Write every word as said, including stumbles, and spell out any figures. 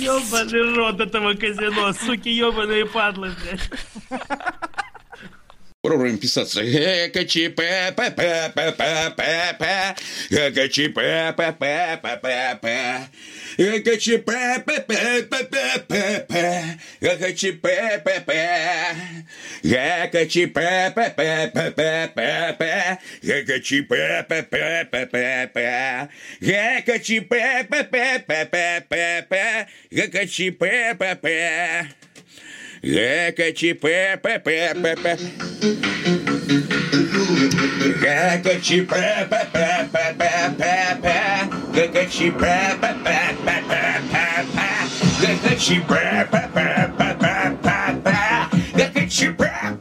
Ёбаный рот этого казино, суки ёбаные падлы, блядь. Попробуем писаться. Экачи п п п п п п п. Экачи п п п п п п. Экачи п п п п п п п. Экачи п п п. Экачи п п п п п п п. Экачи п п п п п п. Экачи п п п п п п п. Экачи п п п. Экачи п п п п п. Экачи п п п п п п п. Экачи п п п п п п п. Экачи п п п.